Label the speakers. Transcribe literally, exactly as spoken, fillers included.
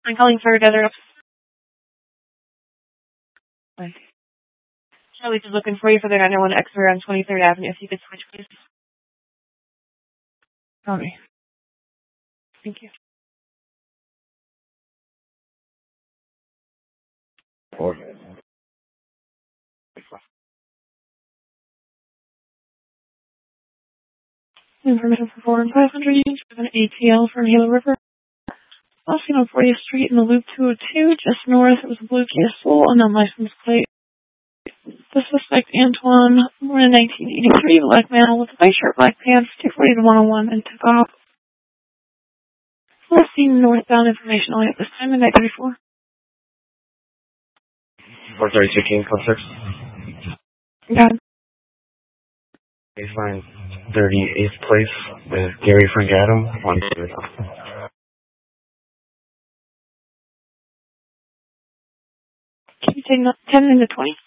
Speaker 1: I'm calling for Desert. Charlie's is looking for you for the nine one X-ray on twenty-third Avenue. If you could switch, please. Sorry. Thank you.
Speaker 2: Okay.
Speaker 1: Information for four and five hundred units with an A T L from Gila River. Last seen on fortieth Street in the Loop two oh two, just north. It was a blue Kia Soul on a license plate. The suspect, Antoine, born in nineteen eighty-three, black male with a white shirt, black pants, two forty to one oh one, and took off. Last seen northbound. Information only at this time, midnight thirty-four.
Speaker 2: four thirty-two King Club six.
Speaker 1: Got it.
Speaker 2: Baseline thirty-eighth place with Gary Frank Adam. One two.
Speaker 1: Can you take ten into twenty?